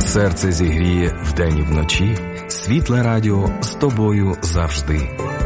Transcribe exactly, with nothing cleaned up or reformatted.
серце зігріє вдень і вночі, Світле радіо з тобою завжди.